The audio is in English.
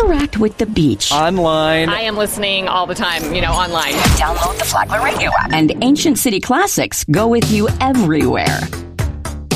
interact with the beach. Online. I am listening all the time, online. Download the Flagler Radio app. And Ancient City Classics go with you everywhere.